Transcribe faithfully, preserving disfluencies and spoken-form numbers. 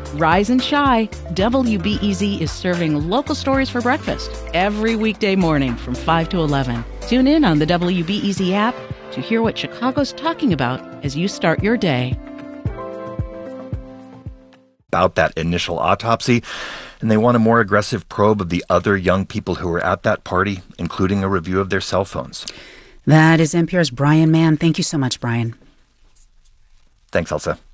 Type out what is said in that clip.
Rise and shine. W B E Z is serving local stories for breakfast every weekday morning from five to eleven. Tune in on the W B E Z app to hear what Chicago's talking about as you start your day. About that initial autopsy, and they want a more aggressive probe of the other young people who were at that party, including a review of their cell phones. That is N P R's Brian Mann. Thank you so much, Brian. Thanks, Elsa.